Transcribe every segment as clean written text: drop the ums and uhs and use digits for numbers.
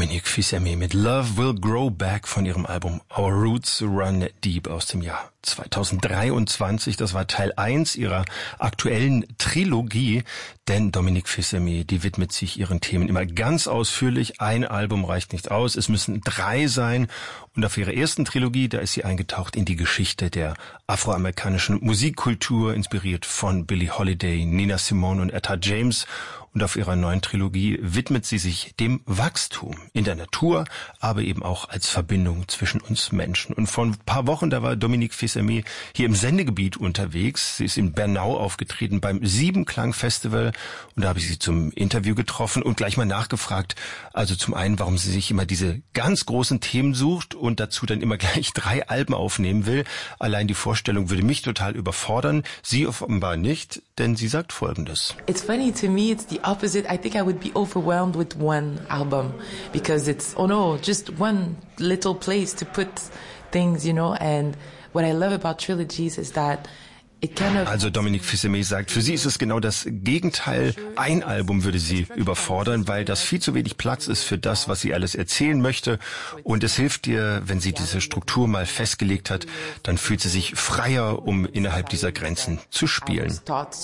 Dominique Fils-Aimé mit Love Will Grow Back von ihrem Album Our Roots Run Deep aus dem Jahr 2023. Das war Teil 1 ihrer aktuellen Trilogie, denn Dominique Fils-Aimé, die widmet sich ihren Themen immer ganz ausführlich. Ein Album reicht nicht aus, es müssen 3 sein. Und auf ihrer ersten Trilogie, da ist sie eingetaucht in die Geschichte der afroamerikanischen Musikkultur, inspiriert von Billie Holiday, Nina Simone und Etta James. Und auf ihrer neuen Trilogie widmet sie sich dem Wachstum in der Natur, aber eben auch als Verbindung zwischen uns Menschen. Und vor ein paar Wochen, da war Dominique Fils-Aimé hier im Sendegebiet unterwegs. Sie ist in Bernau aufgetreten beim Siebenklang-Festival und da habe ich sie zum Interview getroffen und gleich mal nachgefragt. Also zum einen, warum sie sich immer diese ganz großen Themen sucht und dazu dann immer gleich 3 Alben aufnehmen will. Allein die Vorstellung würde mich total überfordern. Sie offenbar nicht, denn sie sagt Folgendes. It's funny to me, it's the opposite. I think I would be overwhelmed with one album because it's, oh no, just one little place to put things, you know. And what I love about trilogies is that it kind of... Also Dominique Fils-Aimé sagt, für sie ist es genau das Gegenteil. Ein Album würde sie überfordern, weil das viel zu wenig Platz ist für das, was sie alles erzählen möchte. Und es hilft ihr, wenn sie diese Struktur mal festgelegt hat, dann fühlt sie sich freier, um innerhalb dieser Grenzen zu spielen.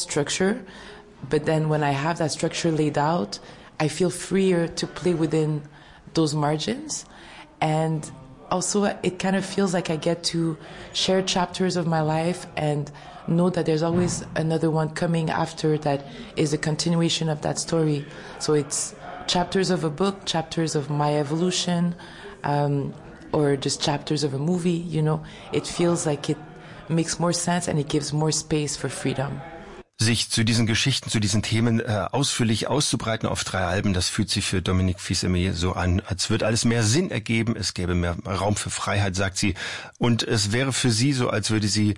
But then when I have that structure laid out, I feel freer to play within those margins. And also it kind of feels like I get to share chapters of my life and know that there's always another one coming after that is a continuation of that story. So it's chapters of a book, chapters of my evolution, or just chapters of a movie, you know. It feels like it makes more sense and it gives more space for freedom. Sich zu diesen Geschichten, zu diesen Themen ausführlich auszubreiten auf 3 Alben, das fühlt sich für Dominique Fils-Aimé so an, als würde alles mehr Sinn ergeben, es gäbe mehr Raum für Freiheit, sagt sie. Und es wäre für sie so, als würde sie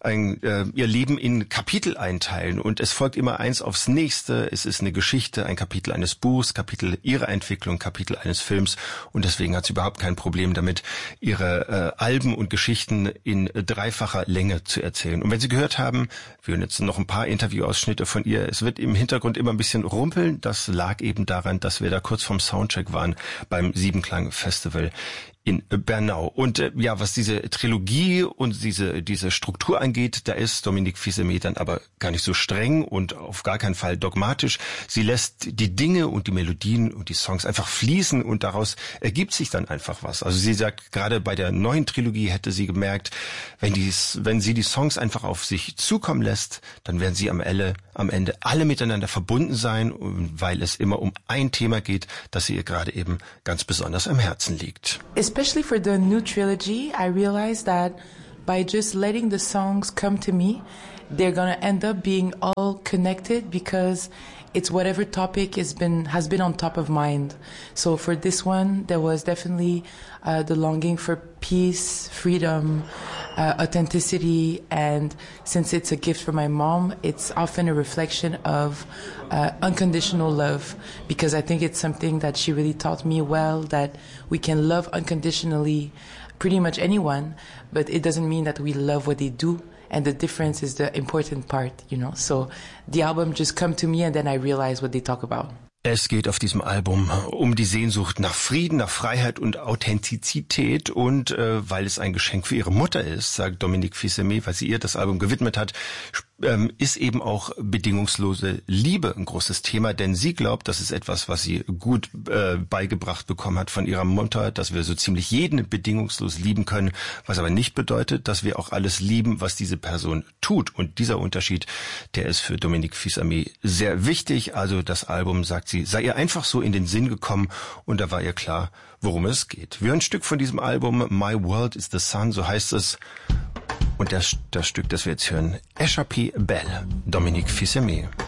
ihr Leben in Kapitel einteilen. Und es folgt immer eins aufs nächste. Es ist eine Geschichte, ein Kapitel eines Buchs, Kapitel ihrer Entwicklung, Kapitel eines Films. Und deswegen hat sie überhaupt kein Problem damit, ihre Alben und Geschichten in 3-facher Länge zu erzählen. Und wenn Sie gehört haben, wir hören jetzt noch ein paar Interviewausschnitte von ihr. Es wird im Hintergrund immer ein bisschen rumpeln. Das lag eben daran, dass wir da kurz vorm Soundcheck waren beim Siebenklang-Festival in Bernau. Und ja, was diese Trilogie und diese Struktur angeht, da ist Dominique Fils-Aimé dann aber gar nicht so streng und auf gar keinen Fall dogmatisch. Sie lässt die Dinge und die Melodien und die Songs einfach fließen und daraus ergibt sich dann einfach was. Also sie sagt, gerade bei der neuen Trilogie hätte sie gemerkt, wenn sie die Songs einfach auf sich zukommen lässt, dann werden sie am Ende alle miteinander verbunden sein, weil es immer um ein Thema geht, das ihr gerade eben ganz besonders am Herzen liegt. Especially for the new trilogy, I realized that by just letting the songs come to me, they're gonna end up being all connected because it's whatever topic has been on top of mind. So for this one, there was definitely the longing for peace, freedom, authenticity, and since it's a gift from my mom, it's often a reflection of unconditional love, because I think it's something that she really taught me well, that we can love unconditionally pretty much anyone, but it doesn't mean that we love what they do. And the difference is the important part, you know. So the album just come to me and then I realize what they talk about. Es geht auf diesem Album um die Sehnsucht nach Frieden, nach Freiheit und Authentizität und weil es ein Geschenk für ihre Mutter ist, sagt Dominique Fils-Aimé, weil sie ihr das Album gewidmet hat, ist eben auch bedingungslose Liebe ein großes Thema, denn sie glaubt, das ist etwas, was sie gut beigebracht bekommen hat von ihrer Mutter, dass wir so ziemlich jeden bedingungslos lieben können, was aber nicht bedeutet, dass wir auch alles lieben, was diese Person tut. Und dieser Unterschied, der ist für Dominique Fils-Aimé sehr wichtig. Also das Album, sagt sie, sei ihr einfach so in den Sinn gekommen und da war ihr klar, worum es geht. Wir hören ein Stück von diesem Album, My World is the Sun, so heißt es. Und das Stück, das wir jetzt hören, Échappée Belle, Dominique Fils-Aimé.